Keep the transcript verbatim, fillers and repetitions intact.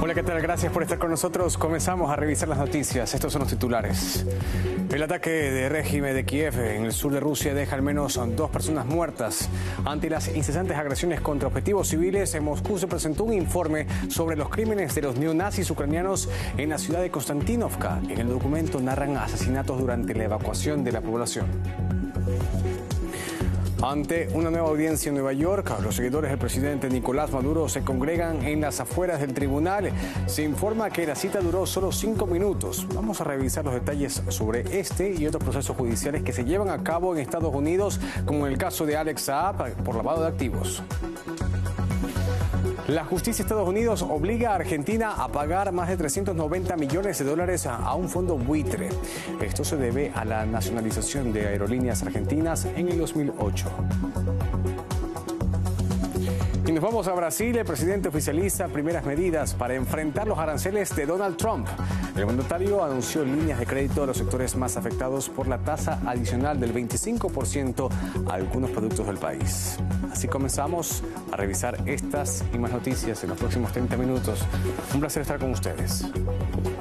Hola, ¿qué tal? Gracias por estar con nosotros. Comenzamos a revisar las noticias. Estos son los titulares. El ataque de régimen de Kiev en el sur de Rusia deja al menos dos personas muertas. Ante las incesantes agresiones contra objetivos civiles, en Moscú se presentó un informe sobre los crímenes de los neonazis ucranianos en la ciudad de Konstantinovka. En el documento narran asesinatos durante la evacuación de la población. Ante una nueva audiencia en Nueva York, los seguidores del presidente Nicolás Maduro se congregan en las afueras del tribunal. Se informa que la cita duró solo cinco minutos. Vamos a revisar los detalles sobre este y otros procesos judiciales que se llevan a cabo en Estados Unidos, como en el caso de Alex Saab por lavado de activos. La justicia de Estados Unidos obliga a Argentina a pagar más de trescientos noventa millones de dólares a un fondo buitre. Esto se debe a la nacionalización de Aerolíneas Argentinas en el dos mil ocho. Y nos vamos a Brasil. El presidente oficializa primeras medidas para enfrentar los aranceles de Donald Trump. El mandatario anunció líneas de crédito a los sectores más afectados por la tasa adicional del veinticinco por ciento a algunos productos del país. Así comenzamos a revisar estas y más noticias en los próximos treinta minutos. Un placer estar con ustedes.